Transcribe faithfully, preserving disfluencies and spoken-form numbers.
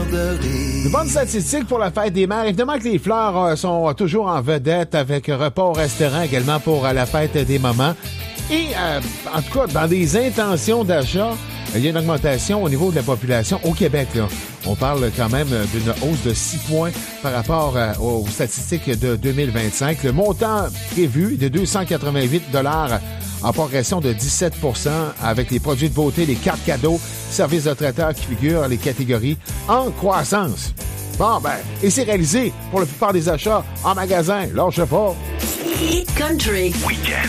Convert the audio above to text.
garderie. De bonnes statistiques pour la fête des mères. Évidemment que les fleurs euh, sont toujours en vedette avec repas au restaurant également pour euh, la fête des mamans. Et euh, en tout cas, dans des intentions d'achat, il y a une augmentation au niveau de la population au Québec. Là. On parle quand même d'une hausse de six points par rapport euh, aux statistiques de deux mille vingt-cinq. Le montant prévu de deux cent quatre-vingt-huit dollars en progression de dix-sept pour cent avec les produits de beauté, les cartes cadeaux, services de traiteur qui figurent les catégories en croissance. Bon, ben, et c'est réalisé pour la plupart des achats en magasin. Lâchez pas. Hit Country. Week-end.